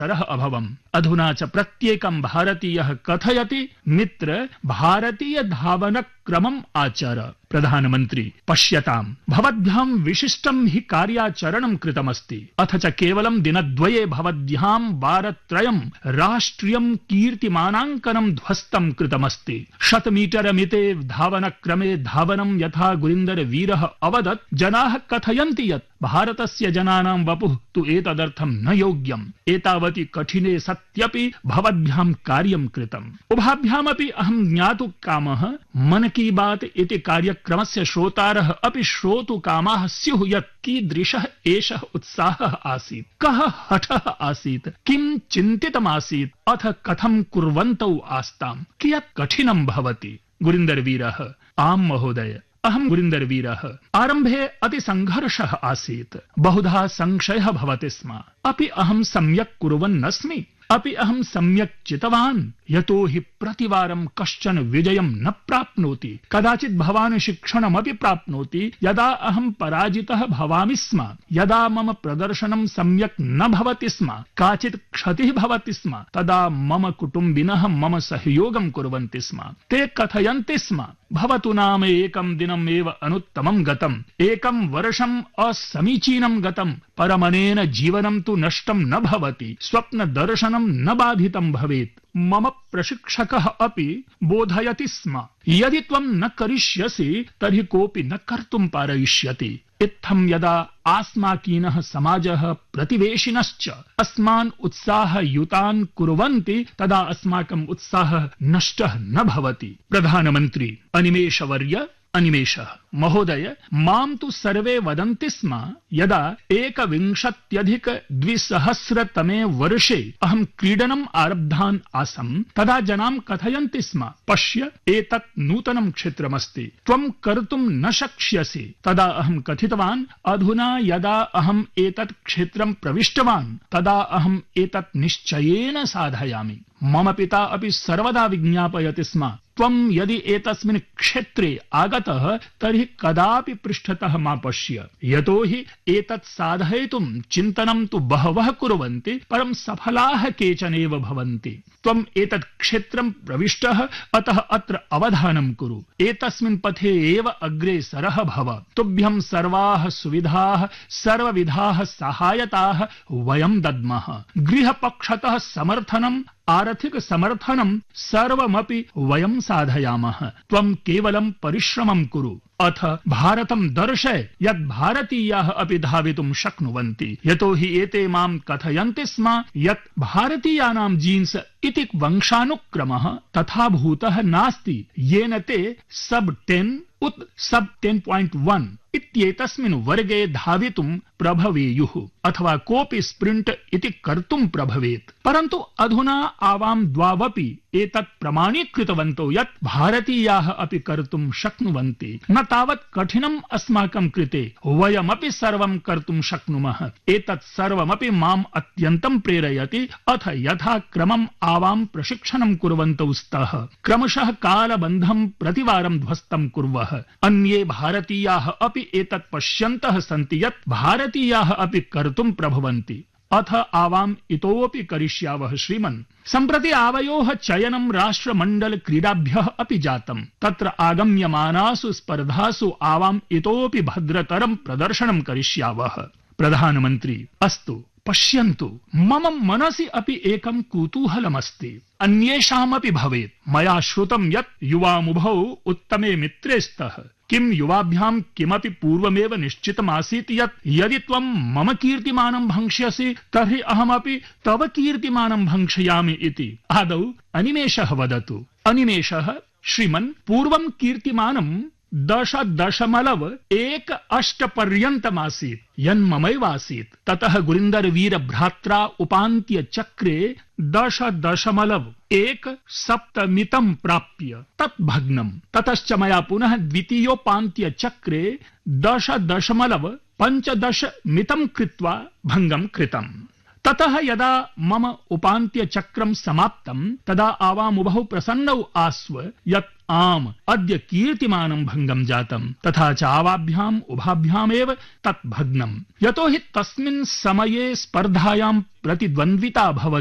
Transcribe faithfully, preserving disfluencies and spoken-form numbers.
तरः अभवम्। अधुना च प्रत्येकं भारतीयः कथयति मित्र भारतीय धावनक्रमम् आचर। प्रधानमन्त्री पश्यताम् भवद्भ्यां विशिष्टं हि कार्याचरणं कृतमस्ति, अथ च केवलं दिनद्वये भवद्भ्यां वारत्रयं राष्ट्रियं कीर्तिमानाङ्कनं ध्वस्तं कृतमस्ति। शतमीटर मिते धावनक्रमे धावनं यथा गुरिन्दर वीरः अवदत्, जनाः कथयन्ति यत् भारतस्य जनानां वपुः तु एतदर्थं न योग्यम्। एतावति कठिने सत्यपि भवद्भ्यां कार्यं कृतम्। उभाभ्यामपि अहं ज्ञातुं कामः, मन की बात इति कार्यक्रमस्य श्रोतारः अपि श्रोतुकामाः स्युः यत् कीदृशः एषः उत्साहः आसीत्, कः हठः आसीत्, किं चिन्तितमासीत्, अथ कथं कुर्वन्तौ आस्ताम्, कियत् कठिनं भवति। गुरिन्दरवीरः आम् महोदय, अहं गुरिन्दरवीरः। आरम्भे अति संघर्षः आसीत्, बहुधा संशयः भवति स्म। अपि अहं सम्यक् कुर्वन्नस्मि, अपि अहं सम्यक् चितवान्, यतो हि प्रतिवारं कश्चन विजयं न प्राप्नोति, कदाचित् भवान् शिक्षणमपि प्राप्नोति। यदा अहं पराजितः भवामि स्म, यदा मम प्रदर्शनं सम्यक् न भवति स्म, काचित् क्षतिः भवति स्म, तदा मम कुटुम्बिनः मम सहयोगं कुर्वन्ति स्म। ते कथयन्ति स्म, भवतु नाम एकं दिनम् एव अनुत्तमं गतम्, एकं वर्षम् असमीचीनं गतम्, परमनेन जीवनं तु नष्टं न भवति, स्वप्नदर्शनं न बाधितं भवेत्। मम प्रशिक्षकः अपि बोधयति स्म, यदि त्वं न करिष्यसि तर्हि कोऽपि न कर्तुं पारयिष्यति। इत्थं यदा आस्माकीनः समाजः प्रतिवेशिनश्च अस्मान् उत्साहयुतान् कुर्वन्ति, तदा अस्माकम् उत्साहः नष्टः न भवति। प्रधानमन्त्री अनिमेषवर्य अनिमेषः महोदय, मां तु सर्वे वदन्ति स्म, यदा एकविंशत्यधिक द्विसहस्रतमे वर्षे अहं क्रीडनम् आरब्धान् आसम्, तदा जनां कथयन्ति स्म, पश्य एतत् नूतनं क्षेत्रमस्ति, त्वं कर्तुं न शक्ष्यसि। तदा अहं कथितवान्, अधुना यदा अहम् एतत् क्षेत्रं प्रविष्टवान्, तदा अहम् एतत् निश्चयेन साधयामि। मम पिता अपि सर्वदा विज्ञापयति स्म, त्वं यदि एतस्मिन् क्षेत्रे आगतः तर्हि कदापि पृष्ठतः मा पश्य, यतो हि एतत् साधयितुं चिन्तनं तु बहवः कुर्वन्ति, परं सफलाः केचनैव भवन्ति। त्वम् एतत् क्षेत्रं प्रविष्टः, अतः अत्र अवधानं कुरु, एतस्मिन् पथे एव अग्रेसरः भव। तुभ्यं सर्वाः सुविधाः सर्वविधाः सहायताः वयं दद्मः। गृहपक्षतः समर्थनम् आर्थिक समर्थनं सर्वमपि वयं साधयामः। त्वं केवलं परिश्रमं कुरु, अथ भारतं दर्शय यत् भारतीयाः अपि धावितुं शक्नुवन्ति, यतो हि एते मां कथयन्ति स्म यत् भारतीयानां जीन्स् इति वंशानुक्रमः तथा भूतः नास्ति, येन ते सब टेन् उत सब टेन् पायिण्ट् वन् इत्येतस्मिन् वर्गे धावितुं प्रभवेयुः, अथवा कोऽपि स्प्रिण्ट् इति कर्तुं प्रभवेत्। परन्तु अधुना आवां द्वावपि एतत् प्रमाणीकृतवन्तौ यत् भारतीयाः अपि कर्तुं शक्नुवन्ति। न तावत् कठिनम् अस्माकं कृते, वयमपि सर्वं कर्तुं शक्नुमः। एतत् सर्वमपि माम् अत्यन्तं प्रेरयति। अथ यथा क्रमम् आवां प्रशिक्षणं कुर्वन्तौ स्तः, क्रमशः कालबन्धं प्रतिवारं ध्वस्तं कुर्वः। अन्ये भारतीयाः अपि एतत् पश्यन्तः सन्ति यत् भारतीयाः अपि कर्तुं प्रभवन्ति। अथ आवाम् इतोऽपि करिष्यावः श्रीमन्। सम्प्रति आवयोः चयनं राष्ट्रमण्डल क्रीडाभ्यः अपि जातम्। तत्र आगम्यमानासु स्पर्धासु आवाम् इतोऽपि भद्रतरं प्रदर्शनं करिष्यावः। प्रधानमन्त्री अस्तु, पश्यन्तु, मम मनसि अपि एकं कुतूहलमस्ति, अन्येषामपि भवेत्। मया श्रुतं यत् युवामुभौ उत्तमे मित्रे स्तः। किं युवाभ्यां किमपि पूर्वमेव निश्चितमासीत् यत् यदि त्वं मम कीर्तिमानं भङ्क्ष्यसि तर्हि अहमपि तव कीर्तिमानं भङ्क्षयामि इति? आदौ अनिमेषः वदतु। अनिमेषः श्रीमन्, पूर्वं कीर्तिमानं दश दशमलव एक अष्ट पर्यन्तमासीत्, यन्ममैवासीत्। ततः गुरिन्दरवीर भ्रात्रा उपान्त्य चक्रे दश दशमलव एक सप्तमितं प्राप्य तत् भग्नम्। ततश्च मया पुनः द्वितीयोपान्त्य चक्रे दश दशमलव पञ्चदश मितं कृत्वा भङ्गं कृतम्। ततः यदा मम उपान्त्यचक्रं समाप्तं तदा आवामुभौ प्रसन्नौ आस्व यत् आम् अद्य कीर्तिमानं भङ्गं जातं तथा च आवाभ्याम् उभाभ्यामेव तत् भग्नं यतो हि तस्मिन् समये स्पर्धायां प्रतिद्वन्द्विता भवति